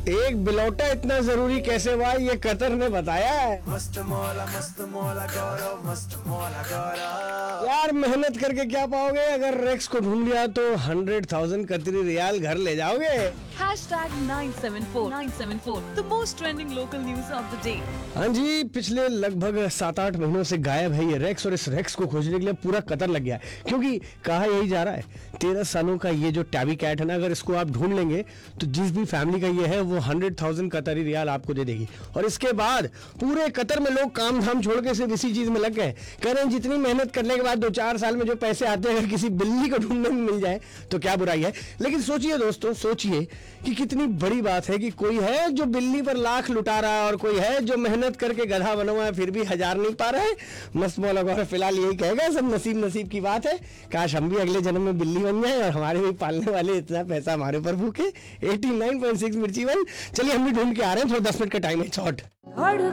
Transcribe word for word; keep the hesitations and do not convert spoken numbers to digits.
एक बिलौटा इतना जरूरी कैसे हुआ, ये कतर ने बताया है। मस्त मौला मस्त मौला गौरव मस्त मौला गौरव। यार मेहनत करके क्या पाओगे, अगर रेक्स को ढूंढ लिया तो हंड्रेड थाउजेंड कतरी रियाल घर ले जाओगे। Hashtag nine seven four nine seven four, the most trending local news of the day. हाँ जी, पिछले लगभग सात आठ महीनों से गायब है ये रेक्स और इस रेक्स को खोजने के लिए पूरा कतर लग गया है, क्योंकि कहा यही जा रहा है तेरह सालों का ये जो टैबी कैट है ना, अगर इसको आप ढूंढ लेंगे तो जिस भी फैमिली का ये है वो हंड्रेड थाउजेंड कतरी रियाल आपको दे देगी। और इसके बाद पूरे कतर में लोग काम धाम छोड़ के सिर्फ इसी चीज में लग गए, कह रहे हैं जितनी मेहनत करने के बाद दो चार साल में जो पैसे आते हैं अगर किसी बिल्ली को ढूंढने में मिल जाए तो क्या बुराई है। लेकिन सोचिए दोस्तों, सोचिए कि कितनी बड़ी बात है कि कोई है जो बिल्ली पर लाख लुटा रहा है और कोई है जो मेहनत करके गधा बना हुआ है फिर भी हजार नहीं पा रहा है। मस्त मौला गौरव फिलहाल यही कहेगा, सब नसीब नसीब की बात है। काश हम भी अगले जन्म में बिल्ली बन जाए और हमारे भी पालने वाले इतना पैसा हमारे ऊपर भूखे। एटी नाइन पॉइंट सिक्स मिर्ची वन, चलिए हम भी ढूंढ के आ रहे हैं, थोड़ा दस मिनट का टाइम है शॉर्ट।